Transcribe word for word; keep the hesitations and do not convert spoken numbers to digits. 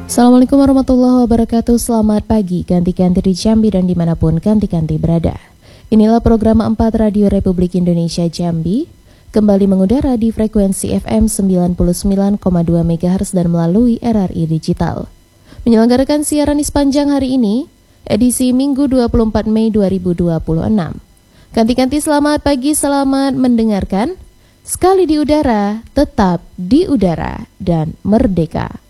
Assalamualaikum warahmatullahi wabarakatuh. Selamat pagi, ganti-ganti di Jambi dan dimanapun ganti-ganti berada. Inilah program empat Radio Republik Indonesia Jambi, kembali mengudara di frekuensi F M sembilan puluh sembilan koma dua megahertz dan melalui R R I Digital. Menyelenggarakan siaran di sepanjang hari ini, edisi Minggu dua puluh empat Mei dua ribu dua puluh enam. Ganti-ganti selamat pagi, selamat mendengarkan. Sekali di udara, tetap di udara dan merdeka.